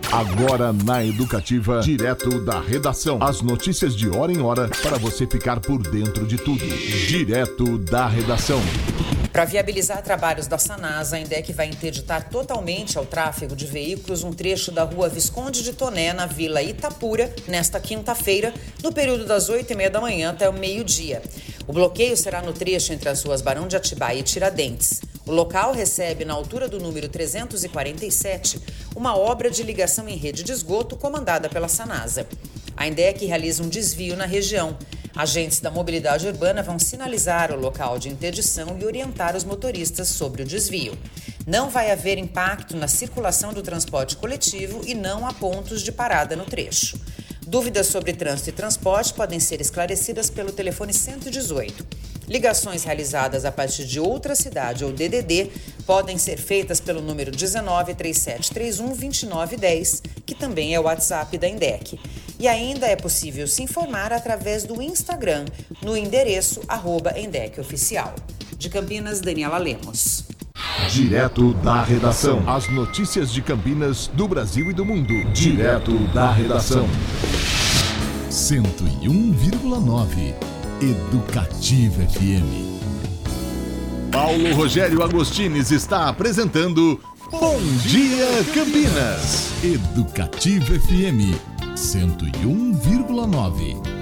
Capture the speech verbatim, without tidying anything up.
Agora na Educativa, direto da redação. As notícias de hora em hora para você ficar por dentro de tudo. Direto da redação. Para viabilizar trabalhos da Sanasa, a INDEC vai interditar totalmente ao tráfego de veículos um trecho da rua Visconde de Toné, na Vila Itapura, nesta quinta-feira, no período das oito e meia da manhã até o meio-dia. O bloqueio será no trecho entre as ruas Barão de Atibaia e Tiradentes. O local recebe, na altura do número trezentos e quarenta e sete, uma obra de ligação em rede de esgoto comandada pela Sanasa. A INDEC realiza um desvio na região. Agentes da mobilidade urbana vão sinalizar o local de interdição e orientar os motoristas sobre o desvio. Não vai haver impacto na circulação do transporte coletivo e não há pontos de parada no trecho. Dúvidas sobre trânsito e transporte podem ser esclarecidas pelo telefone cento e dezoito. Ligações realizadas a partir de outra cidade ou D D D podem ser feitas pelo número dezenove, trinta e sete, trinta e um, vinte e nove, dez, que também é o WhatsApp da INDEC. E ainda é possível se informar através do Instagram, no endereço arroba INDEC Oficial. De Campinas, Daniela Lemos. Direto da redação. As notícias de Campinas, do Brasil e do mundo. Direto da redação. cento e um vírgula nove Educativa F M. Paulo Rogério Agostines está apresentando Bom Dia Campinas. Educativa F M cento e um vírgula nove.